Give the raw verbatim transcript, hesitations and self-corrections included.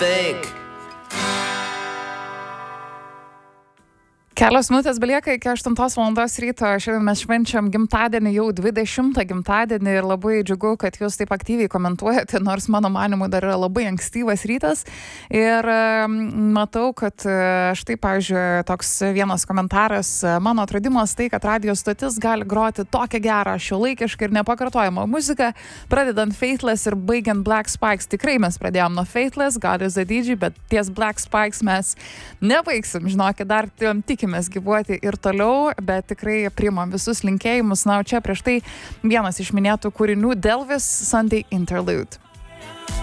think. Kelios minutės belieka iki aštuntos valandos ryto. Šiandien mes švenčiam gimtadienį, jau dvidešimtą gimtadienį ir labai džiugu, kad jūs taip aktyviai komentuojate, nors mano manimu dar yra labai ankstyvas rytas. Ir matau, kad štai, pavyzdžiui, toks vienas komentaras, mano atradimas tai, kad radijo stotis gali groti tokią gerą, šiuolaikišką ir nepakartojamą muziką, pradedant Faithless ir baigiant Black Spikes. Tikrai mes pradėjom nuo Faithless, God is a D J, bet ties Black Spikes mes nebaigsim, žinokit, dar tik mes gyvuoti ir toliau, bet tikrai priimam visus linkėjimus. Na, o čia prieš tai vienas iš minėtų kūrinių Delvis Sunday Interlude.